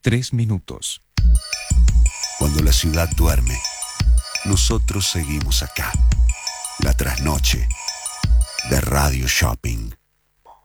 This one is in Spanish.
3 minutos. Cuando la ciudad duerme, nosotros seguimos acá. La trasnoche de Radio Shopping.